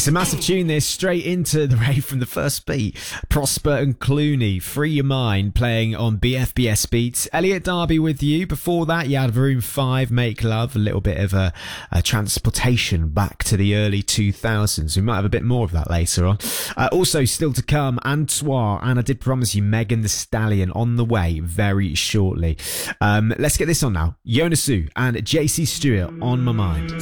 It's a massive tune this, straight into the rave from the first beat. Prosper and Clooney, Free Your Mind, playing on BFBS Beats. Elliot Darby with you. Before that, you had Room 5, Make Love, a little bit of a transportation back to the early 2000s. We might have a bit more of that later on. Also, still to come, Antoine, and I did promise you Megan Thee Stallion on the way very shortly. Let's get this on now. Yonasu and JC Stewart, On My Mind.